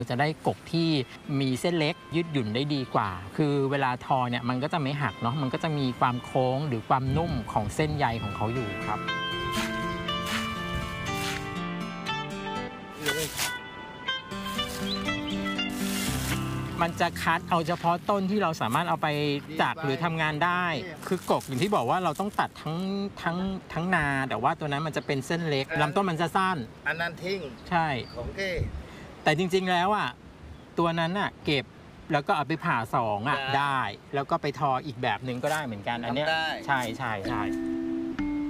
จะได้กกที่มีเส้นเล็กยืดหยุ่นได้ดีกว่าคือเวลาทอเนี่ยมันก็จะไม่หักเนาะมันก็จะมีความโค้งหรือความนุ่มของเส้นใยของเขาอยู่ครับมันจะคัดเอาเฉพาะต้นที่เราสามารถเอาไปจักหรือทำงานได้คือกกอย่างที่บอกว่าเราต้องตัดทั้งนาแต่ว่าตัวนั้นมันจะเป็นเส้นเล็กลำต้นมันจะสั้นอันนั้นทิ้งใช่ของเก้แต่จริงๆแล้วอ่ะตัวนั้นอ่ะเก็บแล้วก็เอาไปผ่าสองอ่ะได้แล้วก็ไปทออีกแบบหนึ่งก็ได้เหมือนกันอันเนี้ยใช่